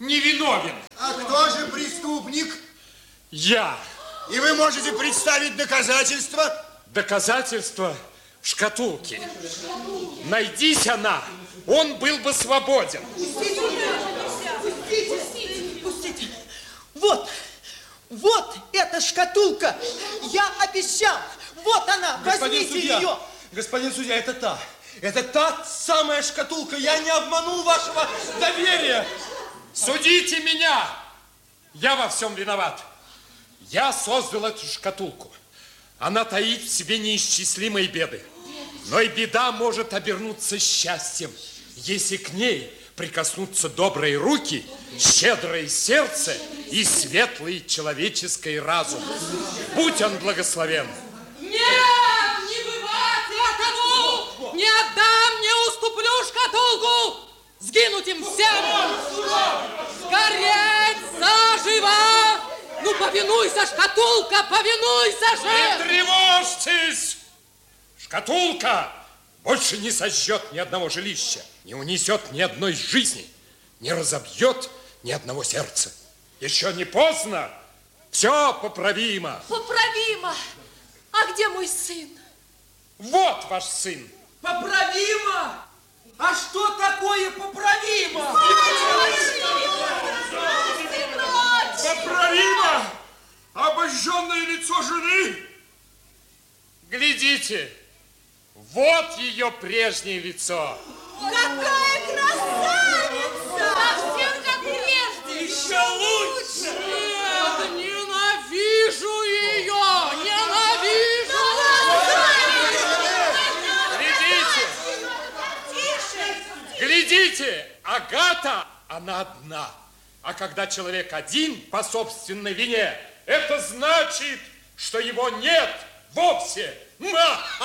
невиновен. А кто же преступник? Я. И вы можете представить доказательства? Доказательства в шкатулке. Найдись она, он был бы свободен. Пустите. Вот эта шкатулка. Я обещал. Вот она, возьмите ее. Господин судья, это та самая шкатулка. Я не обманул вашего доверия. Судите меня. Я во всем виноват. Я создал эту шкатулку. Она таит в себе неисчислимые беды. Но и беда может обернуться счастьем, если к ней прикоснутся добрые руки, щедрое сердце и светлый человеческий разум. Будь он благословен. Нет, не бывает этому! Не отдам, не уступлю шкатулку! Сгинуть им всем! Сгореть заживо! Ну, повинуйся, шкатулка, повинуйся же! Не тревожьтесь! Шкатулка больше не сожжет ни одного жилища, не унесет ни одной жизни, не разобьет ни одного сердца. Еще не поздно, все поправимо. Поправимо. А где мой сын? Вот ваш сын. Поправимо? А что такое поправимо? Поправимо обожженное лицо жены. Глядите, вот ее прежнее лицо. Какая красавица! Совсем как прежде. Еще лучше. Нет, ненавижу ее! Ненавижу! Глядите, глядите, Агата, она одна. А когда человек один по собственной вине, это значит, что его нет вовсе.